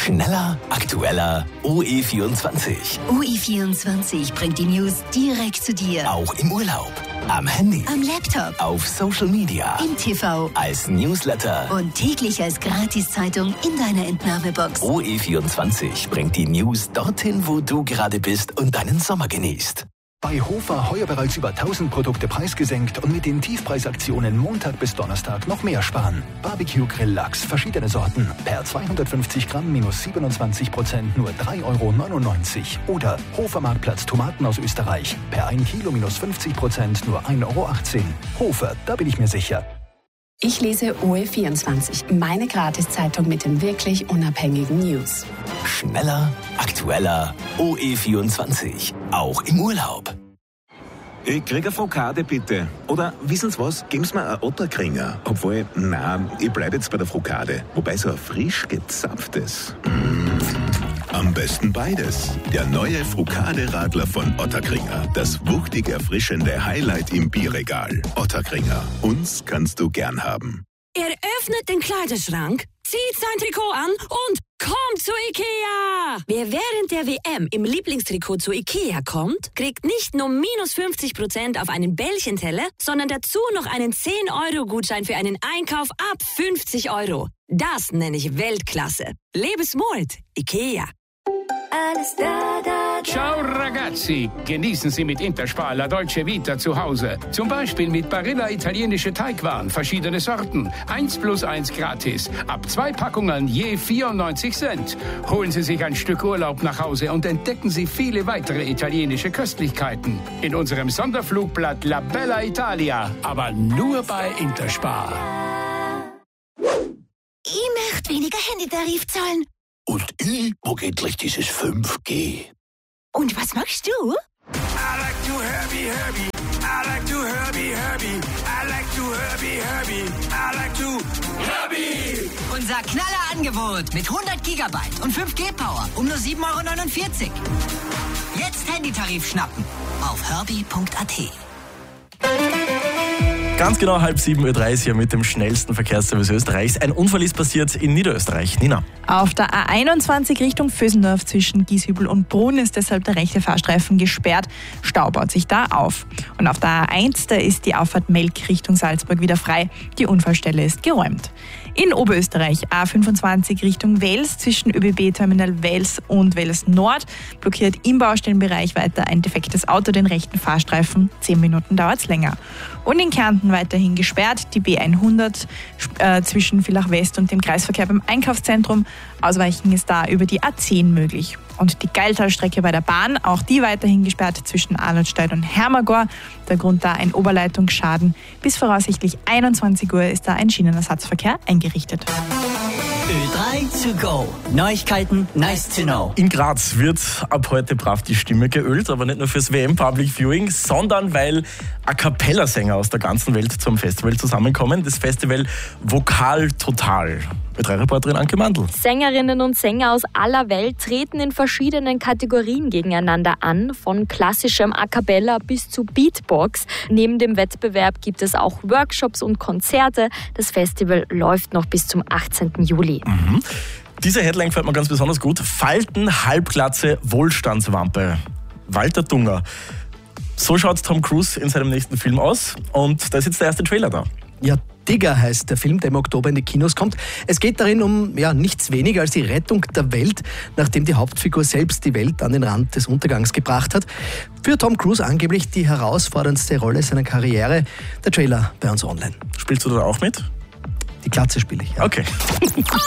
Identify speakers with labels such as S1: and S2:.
S1: Schneller, aktueller, OE24.
S2: OE24 bringt die News direkt zu dir.
S1: Auch im Urlaub, am Handy,
S2: am Laptop,
S1: auf Social Media,
S2: im TV,
S1: als Newsletter
S2: und täglich als Gratiszeitung in deiner Entnahmebox.
S1: OE24 bringt die News dorthin, wo du gerade bist und deinen Sommer genießt.
S3: Bei Hofer heuer bereits über 1000 Produkte preisgesenkt und mit den Tiefpreisaktionen Montag bis Donnerstag noch mehr sparen. Barbecue-Grill-Lachs, verschiedene Sorten, per 250 Gramm minus 27%, nur 3,99 € Oder Hofer-Marktplatz Tomaten aus Österreich, per 1 Kilo minus 50%, nur 1,18 €. Hofer, da bin ich mir sicher.
S4: Ich lese OE24, meine Gratiszeitung mit den wirklich unabhängigen News.
S1: Schneller, aktueller, OE24. Auch im Urlaub.
S5: Ich krieg eine Frokade, bitte. Oder, wissen Sie was, geben Sie mir einen Otterkringer. Obwohl, ich bleib jetzt bei der Frokade. Wobei so ein frisch gezapftes.
S6: Am besten beides. Der neue Frokade-Radler von Otterkringer. Das wuchtig erfrischende Highlight im Bierregal. Otterkringer. Uns kannst du gern haben.
S7: Er öffnet den Kleiderschrank, zieht sein Trikot an und kommt zu Ikea. Wer während der WM im Lieblingstrikot zu Ikea kommt, kriegt nicht nur minus 50% auf einen Bällchenteller, sondern dazu noch einen 10-Euro-Gutschein für einen Einkauf ab 50 €. Das nenne ich Weltklasse. Lebensmut, Ikea.
S8: Alles da, da, da.
S9: Ciao ragazzi, genießen Sie mit Interspar La Dolce Vita zu Hause. Zum Beispiel mit Barilla italienische Teigwaren, verschiedene Sorten. 1+1 gratis. Ab 2 Packungen je 94 Cent. Holen Sie sich ein Stück Urlaub nach Hause und entdecken Sie viele weitere italienische Köstlichkeiten. In unserem Sonderflugblatt La Bella Italia. Aber nur bei Interspar.
S2: Ich möchte weniger Handytarif zahlen.
S1: Und wo geht gleich dieses 5G?
S2: Und was magst du?
S10: I like to Herbie, Herbie. I like to Herbie, Herbie. I like to Herbie, Herbie. I like to Herbie.
S11: Unser Knallerangebot mit 100 Gigabyte und 5G-Power um nur 7,49 €. Jetzt Handytarif schnappen auf herbie.at.
S12: Ganz genau 6:30 hier mit dem schnellsten Verkehrsservice Österreichs. Ein Unfall ist passiert in Niederösterreich. Nina.
S13: Auf der A21 Richtung Vösendorf zwischen Gieshübel und Brunn ist deshalb der rechte Fahrstreifen gesperrt. Stau baut sich da auf. Und auf der A1, da ist die Auffahrt Melk Richtung Salzburg wieder frei. Die Unfallstelle ist geräumt. In Oberösterreich A25 Richtung Wels zwischen ÖBB-Terminal Wels und Wels Nord blockiert im Baustellenbereich weiter ein defektes Auto den rechten Fahrstreifen. 10 Minuten dauert es länger. Und in Kärnten weiterhin gesperrt die B100 zwischen Villach West und dem Kreisverkehr beim Einkaufszentrum. Ausweichen ist da über die A10 möglich. Und die Geiltalstrecke bei der Bahn, auch die weiterhin gesperrt zwischen Arnoldstedt und Hermagor. Der Grund da ein Oberleitungsschaden. Bis voraussichtlich 21 Uhr ist da ein Schienenersatzverkehr eingerichtet.
S11: Ö3 to go. Neuigkeiten, nice to know.
S12: In Graz wird ab heute brav die Stimme geölt, aber nicht nur fürs WM Public Viewing, sondern weil A-Cappella-Sänger aus der ganzen Welt zum Festival zusammenkommen. Das Festival Vokal Total. Ö3-Reporterin Anke Mandl.
S14: Sängerinnen und Sänger aus aller Welt treten in verschiedenen Kategorien gegeneinander an, von klassischem A Cappella bis zu Beatbox. Neben dem Wettbewerb gibt es auch Workshops und Konzerte. Das Festival läuft noch bis zum 18. Juli.
S12: Diese Headline gefällt mir ganz besonders gut. Falten, Halbglatze, Wohlstandswampe. Walter Dunger. So schaut Tom Cruise in seinem nächsten Film aus. Und da ist jetzt der erste Trailer da.
S15: Ja, Digger heißt der Film, der im Oktober in die Kinos kommt. Es geht darin um nichts weniger als die Rettung der Welt, nachdem die Hauptfigur selbst die Welt an den Rand des Untergangs gebracht hat. Für Tom Cruise angeblich die herausforderndste Rolle seiner Karriere. Der Trailer bei uns online.
S12: Spielst du da auch mit?
S15: Die Glatze spiele ich, ja.
S12: Okay.